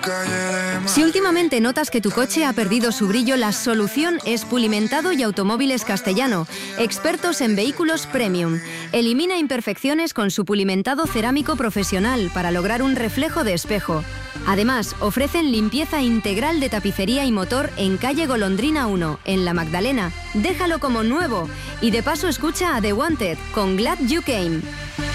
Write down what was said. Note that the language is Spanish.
Si últimamente notas que tu coche ha perdido su brillo, la solución es Pulimentado y Automóviles Castellano, expertos en vehículos premium. Elimina imperfecciones con su pulimentado cerámico profesional para lograr un reflejo de espejo. Además, ofrecen limpieza integral de tapicería y motor en calle Golondrina 1, en La Magdalena. Déjalo como nuevo y de paso escucha a The Wanted con Glad You Came.